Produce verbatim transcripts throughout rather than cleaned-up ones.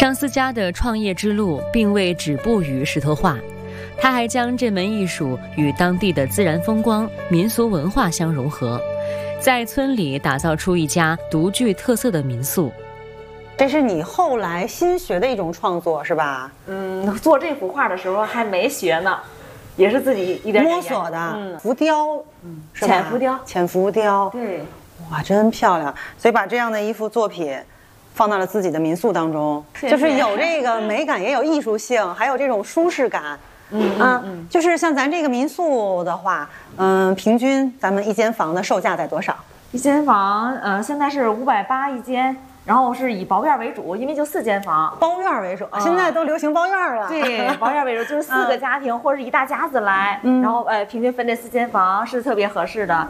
张思佳的创业之路并未止步于石头画，他还将这门艺术与当地的自然风光、民俗文化相融合，在村里打造出一家独具特色的民宿。 这是你后来新学的一种创作是吧？ 嗯，做这幅画的时候还没学呢，也是自己一点点摸索的。嗯，浮雕， 嗯， 是吧？ 浅浮雕， 浅浮雕， 对， 哇，真漂亮！所以把这样的一幅作品放到了自己的民宿当中， 谢谢， 就是有这个美感，也有艺术性，还有这种舒适感。 嗯啊， 嗯， 就是像咱这个民宿的话，嗯，平均咱们一间房的售价在多少？ 一间房，呃，现在是五百八一间。然后是以包院为主，因为就四间房， 包院为主，啊、现在都流行包院了。 对，包院为主，就是四个家庭、嗯、或者一大家子来，嗯、然后呃平均分这四间房是特别合适的。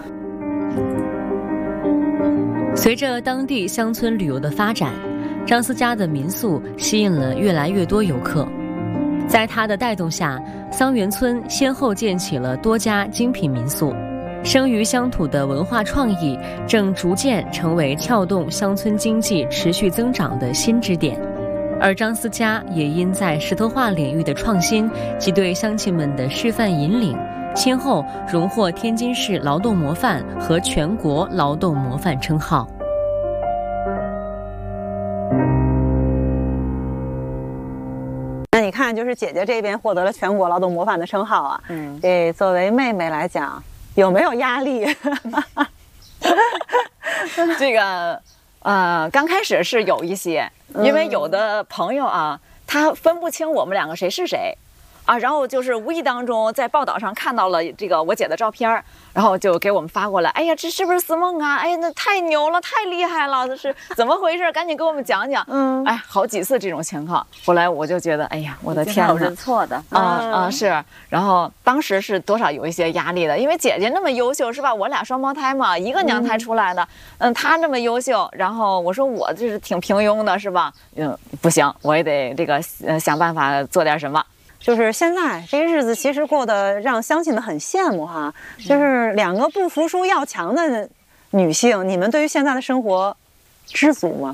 随着当地乡村旅游的发展，张思佳的民宿吸引了越来越多游客。在他的带动下，桑园村先后建起了多家精品民宿。生于乡土的文化创意正逐渐成为撬动乡村经济持续增长的新支点，而张思佳也因在石头画领域的创新及对乡亲们的示范引领，先后荣获天津市劳动模范和全国劳动模范称号。 那你看，就是姐姐这边获得了全国劳动模范的称号啊，嗯，这作为妹妹来讲，有没有压力？ 这个，呃，刚开始是有一些，因为有的朋友啊，他分不清我们两个谁是谁，啊，然后就是无意当中在报道上看到了这个我姐的照片，然后就给我们发过来。哎呀，这是不是思梦啊？哎呀，那太牛了，太厉害了，这是怎么回事？赶紧给我们讲讲。嗯，哎，好几次这种情况，后来我就觉得，哎呀，我的天哪， 是错的啊啊是。然后当时是多少有一些压力的，因为姐姐那么优秀，是吧？我俩双胞胎嘛，一个娘胎出来的，嗯，她那么优秀，然后我说我就是挺平庸的，是吧？嗯，不行，我也得这个呃想办法做点什么。 就是现在这个日子，其实过得让乡亲们很羡慕哈。就是两个不服输要强的女性，你们对于现在的生活知足吗？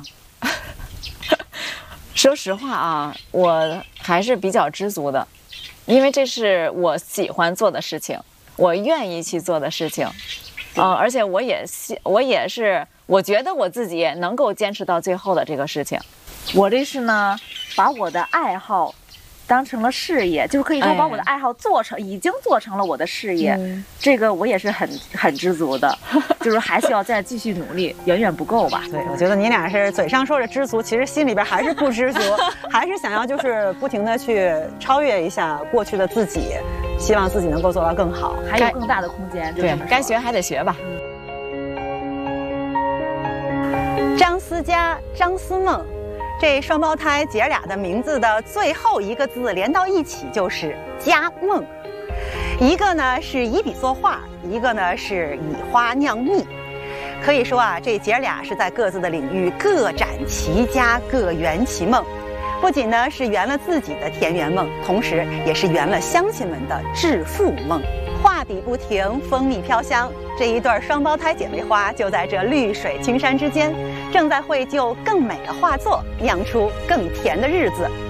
说实话啊，我还是比较知足的，因为这是我喜欢做的事情，我愿意去做的事情，嗯，而且我也我也是，我觉得我自己能够坚持到最后的这个事情。 我这是呢，把我的爱好当成了事业，就是可以说把我的爱好做成，哎、已经做成了我的事业。嗯、这个我也是很很知足的，就是还需要再继续努力，远远不够吧。 对，我觉得你俩是嘴上说着知足，其实心里边还是不知足，还是想要就是不停的去超越一下过去的自己，希望自己能够做到更好， 还有更大的空间。 对，该学还得学吧。 张思佳、张思梦。这双胞胎姐俩的名字的最后一个字连到一起就是佳梦，一个呢是以笔作画，一个呢是以花酿蜜。可以说啊，这姐俩是在各自的领域各展其家，各圆其梦。不仅呢是圆了自己的田园梦，同时也是圆了乡亲们的致富梦。画笔不停，蜂蜜飘香，这一对双胞胎姐妹花就在这绿水青山之间，正在绘就更美的画作，酿出更甜的日子。